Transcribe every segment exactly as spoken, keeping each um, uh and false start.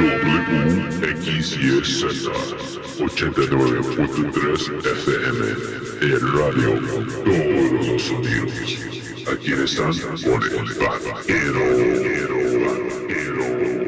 W X Y Z ochenta y nueve punto tres F M, el radio con todos los sonidos. Aquí están con el vaquero, vaquero.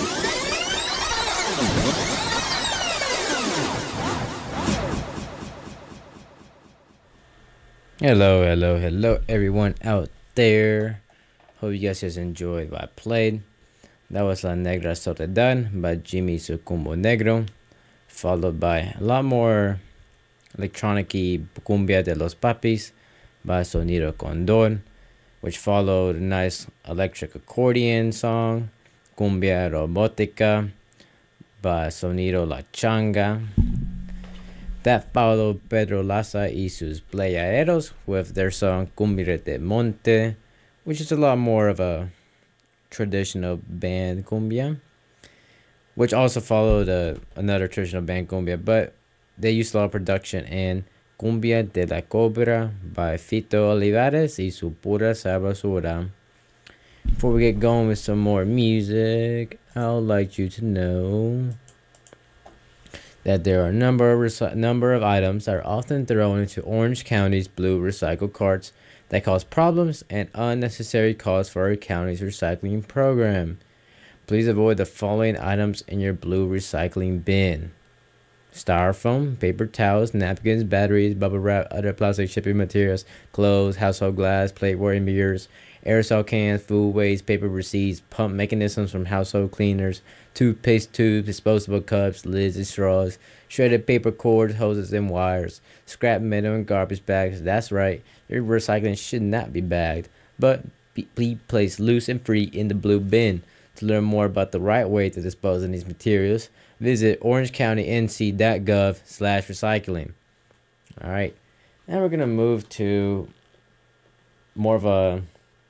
Hello, hello, hello, everyone out there. Hope you guys just enjoyed what I played. That was La Negra Soledad by Jimmy Sucumbo Negro, followed by a lot more electronic-y Cumbia de los Papis by Sonido Condon, which followed a nice electric accordion song, Cumbia Robotica by Sonido La Changa. That followed Pedro Laza y sus Playaeros with their song Cumbia de Monte, which is a lot more of a traditional band cumbia, which also followed a, another traditional band cumbia, but they used a lot of production in Cumbia de la Cobra by Fito Olivares y su Pura Sabrosura. Before we get going with some more music, I would like you to know that there are a number of reci- number of items that are often thrown into Orange County's blue recycle carts that cause problems and unnecessary costs for our county's recycling program. Please avoid the following items in your blue recycling bin: styrofoam, paper towels, napkins, batteries, bubble wrap, other plastic shipping materials, clothes, household glass, plateware and mirrors, aerosol cans, food waste, paper receipts, pump mechanisms from household cleaners, toothpaste tubes, disposable cups, lids and straws, shredded paper cords, hoses and wires, scrap metal and garbage bags. That's right, your recycling should not be bagged, but be, be placed loose and free in the blue bin. To learn more about the right way to dispose of these materials, visit orangecounty.nc.gov slash recycling. All right, now we're going to move to more of a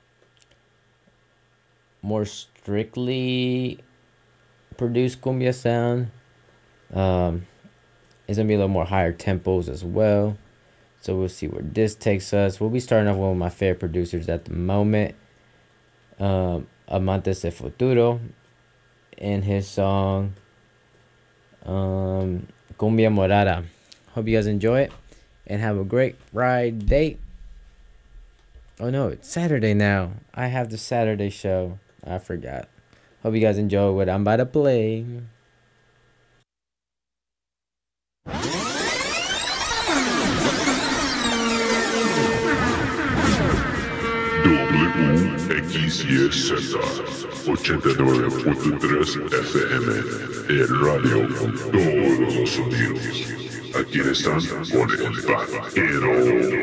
more strictly produced cumbia sound. Um, it's going to be a little more higher tempos as well. So we'll see where this takes us. We'll be starting off with one of my favorite producers at the moment, um, Amantes de Futuro, and his song um, Cumbia Morada. Hope you guys enjoy it and have a great ride day. Oh no, it's Saturday now. I have the Saturday show. I forgot. Hope you guys enjoy what I'm about to play. W X Y Z ochenta y nueve punto tres F M, el radio con todos los sonidos. Aquí están con el vaquero.